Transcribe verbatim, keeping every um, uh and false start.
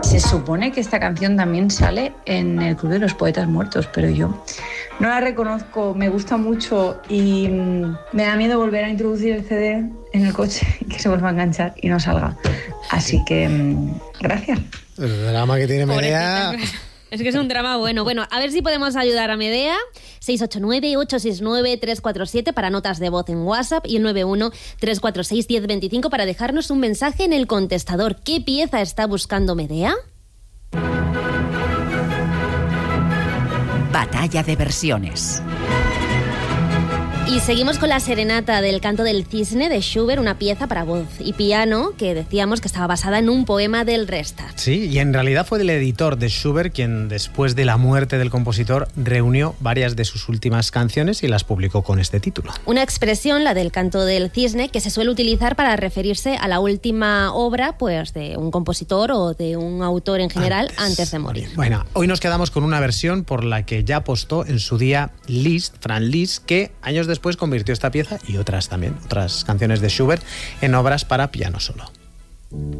Se supone que esta canción también sale en el Club de los Poetas Muertos, pero yo no la reconozco, me gusta mucho y me da miedo volver a introducir el C D en el coche y que se vuelva a enganchar y no salga. Así que, gracias. El drama que tiene Medea... Es que es un drama bueno. Bueno, a ver si podemos ayudar a Medea. seis ocho nueve, ocho seis nueve, tres cuatro siete para notas de voz en WhatsApp y el nueve uno, tres cuatro seis, uno cero dos cinco para dejarnos un mensaje en el contestador. ¿Qué pieza está buscando Medea? Batalla de versiones. Y seguimos con la serenata del Canto del Cisne de Schubert, una pieza para voz y piano que decíamos que estaba basada en un poema del Restart. Sí, y en realidad fue el editor de Schubert quien, después de la muerte del compositor, reunió varias de sus últimas canciones y las publicó con este título. Una expresión, la del Canto del Cisne, que se suele utilizar para referirse a la última obra pues, de un compositor o de un autor en general antes, antes de morir. Bueno, hoy nos quedamos con una versión por la que ya apostó en su día Liszt, Franz Liszt, que años después Después convirtió esta pieza y otras también, otras canciones de Schubert, en obras para piano solo.